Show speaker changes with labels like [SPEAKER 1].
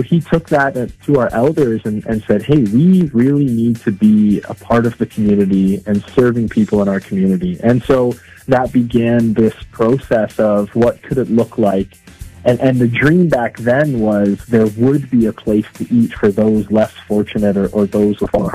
[SPEAKER 1] he took that to our elders and said, hey, we really need to be a part of the community and serving people in our community. And so that began this process of what could it look like. And the dream back then was there would be a place to eat for those less fortunate or those with